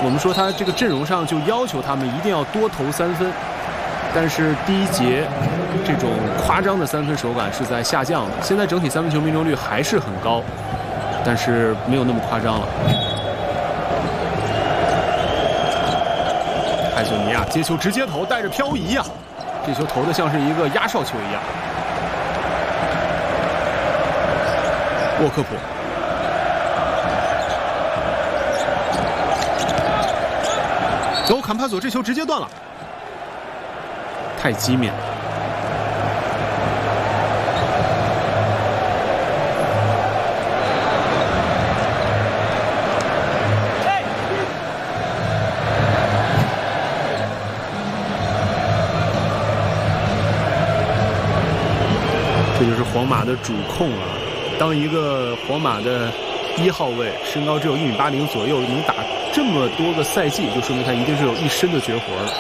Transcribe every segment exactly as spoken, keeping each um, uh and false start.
我们说他这个阵容上就要求他们一定要多投三分，但是第一节这种夸张的三分手感是在下降的。现在整体三分球命中率还是很高，但是没有那么夸张了。艾索尼亚接球直接投，带着漂移呀、啊，这球投的像是一个压哨球一样。沃克普。走，坎帕索这球直接断了，太机敏了。这就是皇马的主控啊！当一个皇马的一号位，身高只有一米八零左右，能打这么多个赛季，就说明他一定是有一身的绝活了。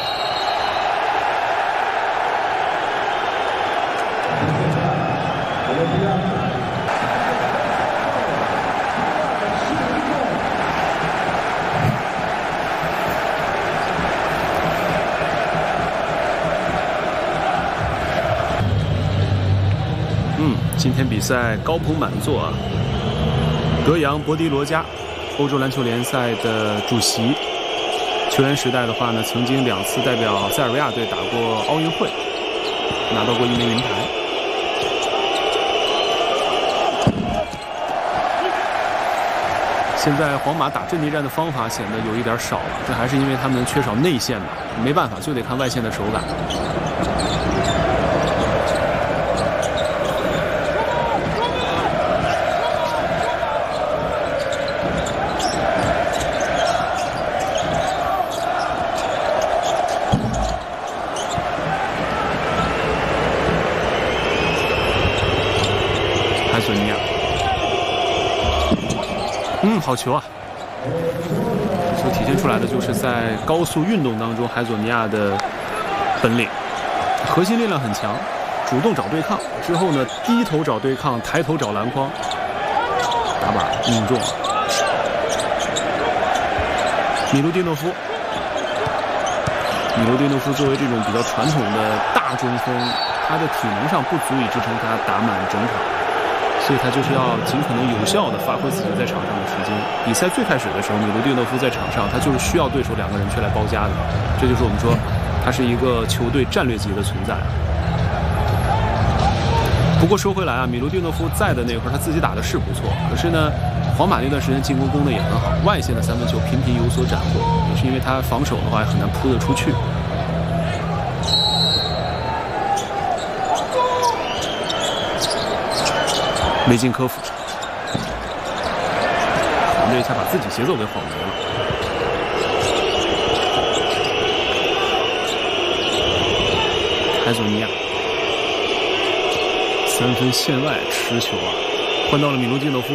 嗯，今天比赛高朋满座啊！德扬·博迪罗加，欧洲篮球联赛的主席。球员时代的话呢，曾经两次代表塞尔维亚队打过奥运会，拿到过一枚银牌。现在皇马打阵地战的方法显得有一点少了，这还是因为他们缺少内线吧？没办法，就得看外线的手感。埃索尼亚，嗯，好球啊！这球体现出来的就是在高速运动当中，海索尼亚的本领，核心力量很强，主动找对抗，之后呢低头找对抗，抬头找篮筐，打板命中。米卢蒂诺夫，米卢蒂诺夫作为这种比较传统的大中锋，他的体能上不足以支撑他打满整场。所以他就是要尽可能有效地发挥自己在场上的时间。比赛最开始的时候，米卢蒂诺夫在场上，他就是需要对手两个人去来包夹的。这就是我们说，他是一个球队战略级的存在。不过说回来啊，米卢蒂诺夫在的那会儿，他自己打的是不错，可是呢，皇马那段时间进攻攻的也很好，外线的三分球频频有所斩获，也是因为他防守的话很难扑得出去。梅金科夫，团队一下把自己节奏给晃没了。埃索尼亚，三分线外持球啊，换到了米卢蒂诺夫。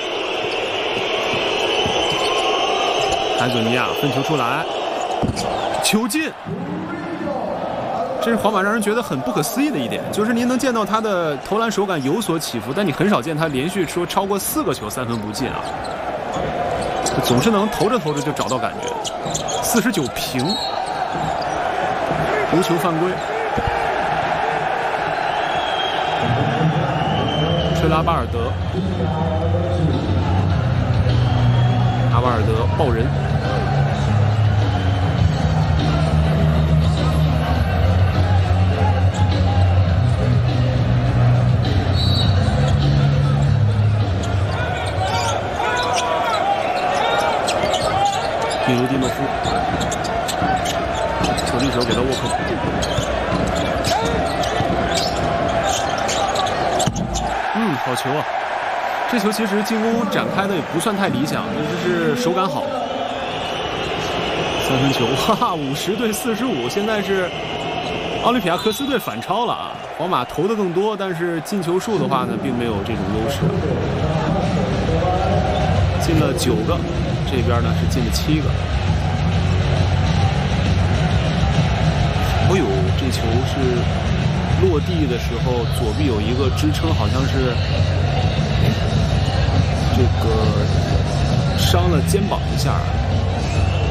埃索尼亚分球出来，球进。这是皇马让人觉得很不可思议的一点，就是您能见到他的投篮手感有所起伏，但你很少见他连续说超过四个球三分不进啊，总是能投着投着就找到感觉。四十九平，无球犯规，吹拉巴尔德，阿瓦尔德爆人。米卢蒂诺夫，球进球给到沃克普，嗯，好球啊！这球其实进攻展开的也不算太理想，但是手感好。三分球，哈哈，五十对四十五，现在是奥林匹亚科斯队反超了啊！皇马投的更多，但是进球数的话呢，并没有这种优势，进了九个。这边呢是进了七个。哦呦，这球是落地的时候左臂有一个支撑，好像是这个伤了肩膀一下，